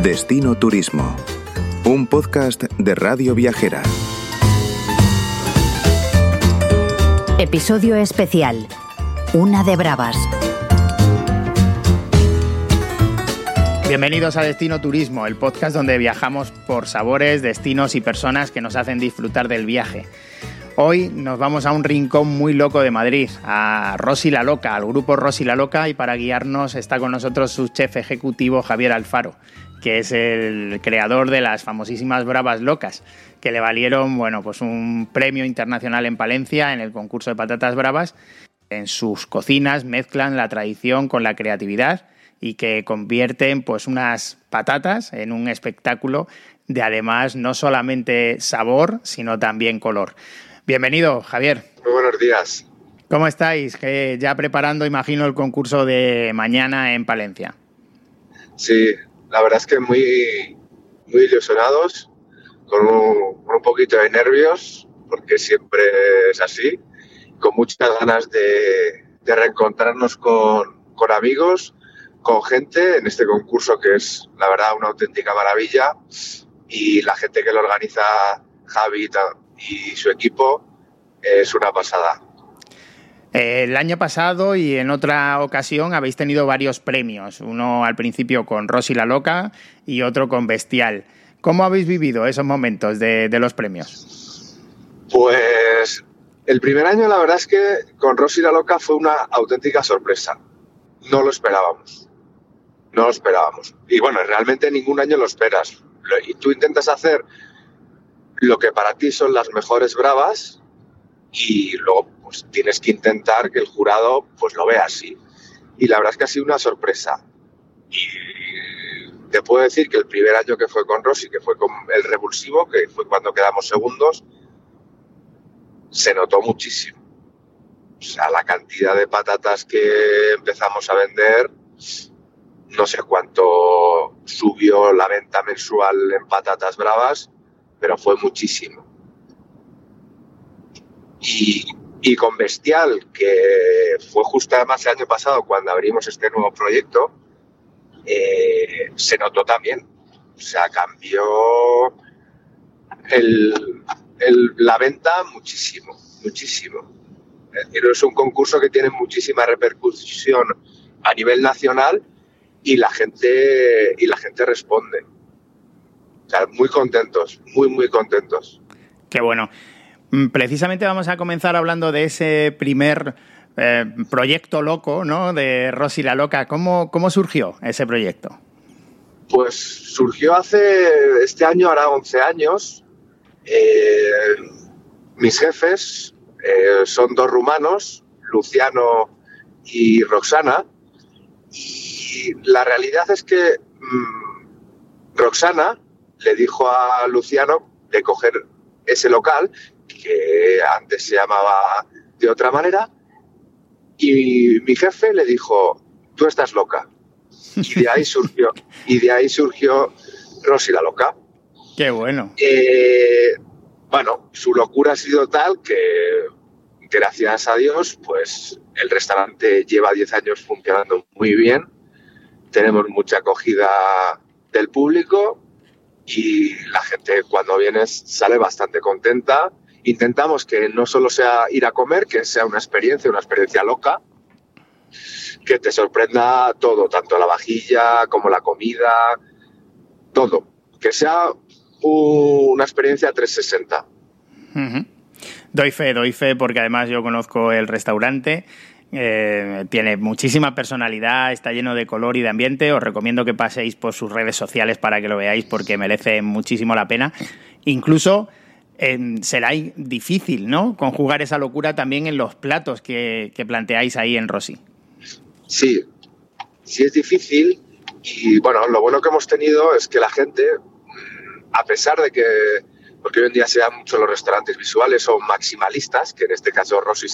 Destino Turismo, un podcast de Radio Viajera. Episodio especial, Una de Bravas. Bienvenidos a Destino Turismo, el podcast donde viajamos por sabores, destinos y personas que nos hacen disfrutar del viaje. Hoy nos vamos a un rincón muy loco de Madrid, a Rossi La Loca, al grupo Rossi La Loca, y para guiarnos está con nosotros su chef ejecutivo Javier Alfaro, que es el creador de las famosísimas Bravas Locas, que le valieron, pues un premio internacional en Palencia en el concurso de patatas bravas. En sus cocinas mezclan la tradición con la creatividad y que convierten unas patatas en un espectáculo de, además, no solamente sabor, sino también color. Bienvenido, Javier. Muy buenos días. ¿Cómo estáis? Ya preparando, imagino, el concurso de mañana en Palencia. Sí, la verdad es que muy ilusionados, con un poquito de nervios, porque siempre es así, con muchas ganas de reencontrarnos con amigos, con gente en este concurso que es, la verdad, una auténtica maravilla, y la gente que lo organiza, Javi y su equipo, es una pasada. El año pasado y en otra ocasión habéis tenido varios premios, uno al principio con Rossi La Loca y otro con Bestial. ¿Cómo habéis vivido esos momentos de los premios? Pues el primer año, la verdad es que con Rossi La Loca fue una auténtica sorpresa. No lo esperábamos. Y bueno, realmente ningún año lo esperas. Y tú intentas hacer lo que para ti son las mejores bravas y luego tienes que intentar que el jurado lo vea así. Y la verdad es que ha sido una sorpresa. Y te puedo decir que el primer año que fue con Rossi, que fue con el Revulsivo, que fue cuando quedamos segundos, se notó muchísimo. O sea, la cantidad de patatas que empezamos a vender, no sé cuánto subió la venta mensual en patatas bravas, pero fue muchísimo. Y con Bestial, que fue justo además el año pasado cuando abrimos este nuevo proyecto, se notó también. O sea, cambió la venta muchísimo. Es decir, es un concurso que tiene muchísima repercusión a nivel nacional y la gente responde. O sea, muy contentos, muy contentos. Qué bueno. Precisamente vamos a comenzar hablando de ese primer proyecto loco, ¿no?, de Rossi La Loca. ¿Cómo surgió ese proyecto? Pues surgió este año, hará 11 años. Mis jefes son dos rumanos, Luciano y Roxana. Y la realidad es que Roxana le dijo a Luciano de coger ese local, que antes se llamaba de otra manera, y mi jefe le dijo: tú estás loca. Y de ahí surgió Rossi La Loca. ¡Qué bueno! Su locura ha sido tal que, gracias a Dios, el restaurante lleva 10 años funcionando muy bien. Tenemos mucha acogida del público y la gente, cuando viene, sale bastante contenta. Intentamos que no solo sea ir a comer, que sea una experiencia loca, que te sorprenda todo, tanto la vajilla como la comida, todo. Que sea una experiencia 360. Uh-huh. Doy fe, porque además yo conozco el restaurante. Tiene muchísima personalidad, está lleno de color y de ambiente. Os recomiendo que paséis por sus redes sociales para que lo veáis, porque merece muchísimo la pena. Incluso será difícil, ¿no?, conjugar esa locura también en los platos que planteáis ahí en Rossi. Sí es difícil. Y lo bueno que hemos tenido es que la gente, a pesar de que, porque hoy en día se dan mucho los restaurantes visuales o maximalistas, que en este caso Rossi